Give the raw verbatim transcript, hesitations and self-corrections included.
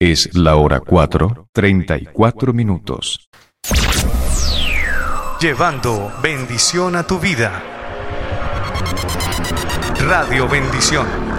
Es la hora cuatro, treinta y cuatro minutos. Llevando bendición a tu vida. Radio Bendición.